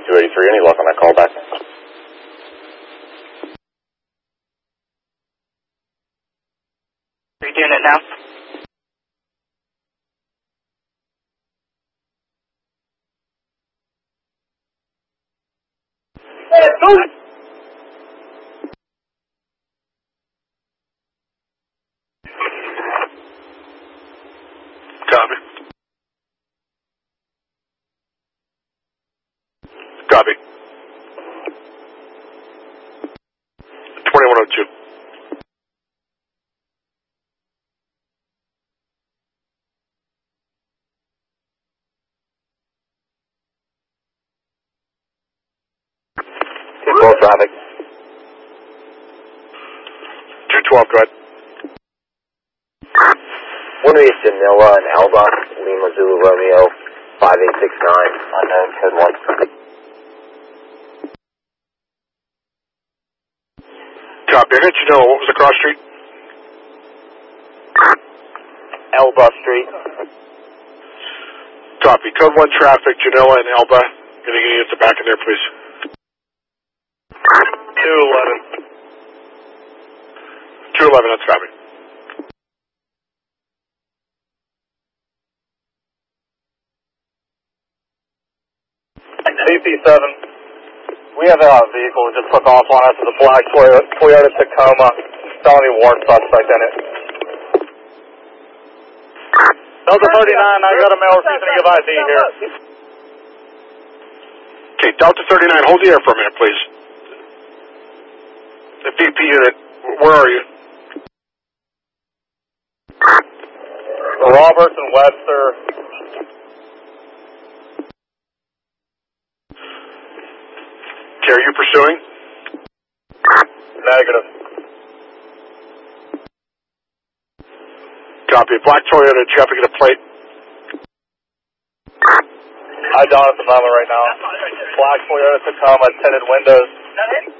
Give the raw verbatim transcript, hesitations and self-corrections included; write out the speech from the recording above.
two eighty-three. Any luck on that call back? Are you doing it now? Hey, move! Copy. Copy. twenty-one oh two. Control traffic. two twelve, go ahead. one is Janilla and Alba, Lima Zulu Romeo, five eight six nine, unknown, code one. Copy. I got Janilla. What was the cross street? Elba Street. Copy. Code one traffic, Janilla and Elba. Can you get units back in there, please? two eleven. two eleven, that's copy. C P seven, we have a vehicle that just took off on us with a black Toyota, Toyota Tacoma, felony warrant suspect in it. Delta thirty-nine, I got a male refusing to give I D here. Okay, Delta thirty-nine, hold the air for a minute, please. The V P unit, where are you? Roberts and Webster. Okay, are you pursuing? Negative. Copy. Black Toyota, did you have to get a plate? I don't at the moment right now. Black Toyota Tacoma, tinted windows.